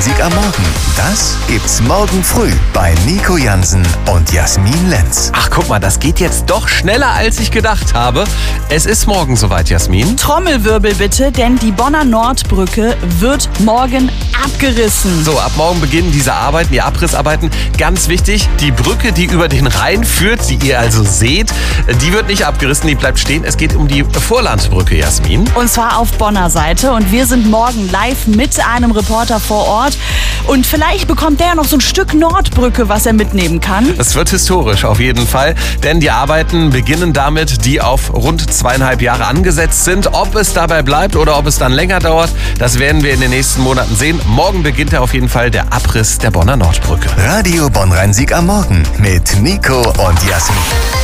Bonn-Rhein-Sieg am Morgen. Das gibt's morgen früh bei Nico Jansen und Jasmin Lenz. Ach, guck mal, das geht jetzt doch schneller, als ich gedacht habe. Es ist morgen soweit, Jasmin. Trommelwirbel bitte, denn die Bonner Nordbrücke wird morgen abgerissen. So, ab morgen beginnen diese Arbeiten, die Abrissarbeiten. Ganz wichtig, die Brücke, die über den Rhein führt, die ihr also seht, die wird nicht abgerissen, die bleibt stehen. Es geht um die Vorlandbrücke, Jasmin. Und zwar auf Bonner Seite. Und wir sind morgen live mit einem Reporter vor Ort. Und vielleicht bekommt der noch so ein Stück Nordbrücke, was er mitnehmen kann. Es wird historisch auf jeden Fall, denn die Arbeiten beginnen damit, die auf rund 2,5 Jahre angesetzt sind. Ob es dabei bleibt oder ob es dann länger dauert, das werden wir in den nächsten Monaten sehen. Morgen beginnt ja auf jeden Fall der Abriss der Bonner Nordbrücke. Radio Bonn-Rhein-Sieg am Morgen mit Nico und Jasmin.